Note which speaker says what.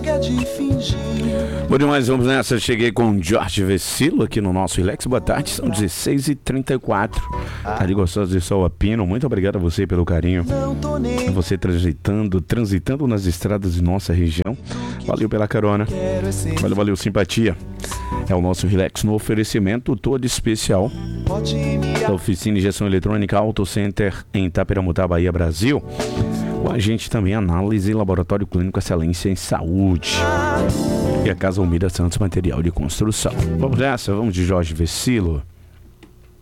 Speaker 1: chega de fingir.
Speaker 2: Bom demais, vamos nessa. Cheguei com Jorge Vecilo aqui no nosso Relax. Boa tarde, são 16h34. Tá de gostoso de sol a pino. Muito obrigado a você pelo carinho. Você transitando nas estradas de nossa região. Valeu pela carona. Valeu, simpatia. É o nosso Relax no oferecimento todo especial da Oficina de Injeção Eletrônica Auto Center em Itaperamutá, Bahia, Brasil. Com a gente também análise e laboratório clínico excelência em saúde. E a Casa Almeida Santos Material de Construção. Vamos nessa, vamos de Jorge Vecilo.